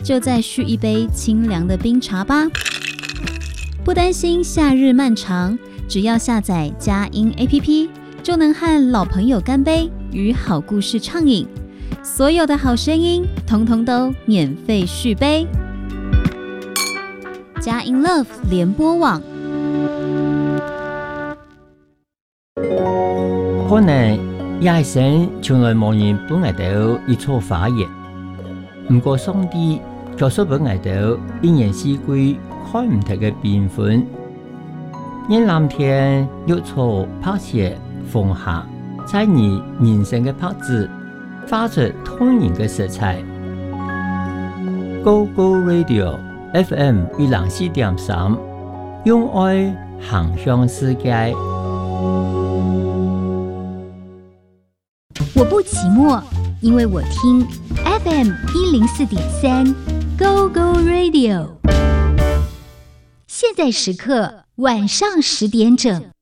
就再续一杯清凉的冰茶吧。不担心夏日漫长，只要下载佳音 APP， 就能和老朋友干杯，与好故事畅饮。所有的好声音，通通都免费续杯。佳音 Love 联播网。 可能一生從來冇人本嚟到一錯發言，唔過上帝就說本嚟到一年四季開唔同嘅變換，因藍天綠草拍攝風下，在你人生嘅拍子發出動人嘅色彩。Go Go Radio FM 104.3，用愛行向世界。 我不寂寞，因为我听 FM 104.3 Go Go Radio。现在时刻晚上10点整。